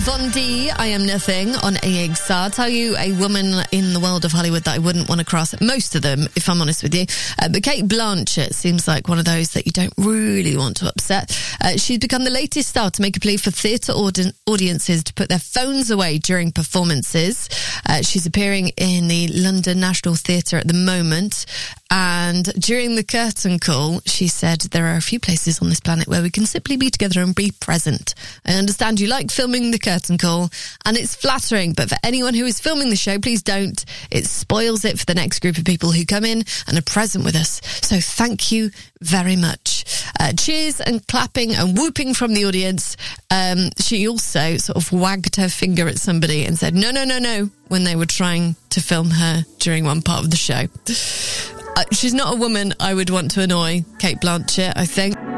Von D, I Am Nothing on AXR. I'll tell you a woman in the world of Hollywood that I wouldn't want to cross. Most of them, if I'm honest with you. But Cate Blanchett seems like one of those that you don't really want to upset. She's become the latest star to make a plea for theatre audiences to put their phones away during performances. She's appearing in the London National Theatre at the moment. And during the curtain call, she said, there are a few places on this planet where we can simply be together and be present. I understand you like filming the curtain call, and it's flattering, but for anyone who is filming the show, please don't. It spoils it for the next group of people who come in and are present with us. So thank you very much. Cheers and clapping and whooping from the audience. She also sort of wagged her finger at somebody and said, no, when they were trying to film her during one part of the show. She's not a woman I would want to annoy, Cate Blanchett, I think.